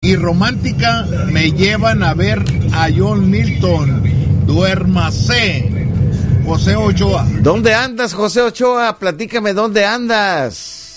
y romántica me llevan a ver a John Milton. Duérmase. José Ochoa. ¿Dónde andas, José Ochoa? Platícame, ¿dónde andas?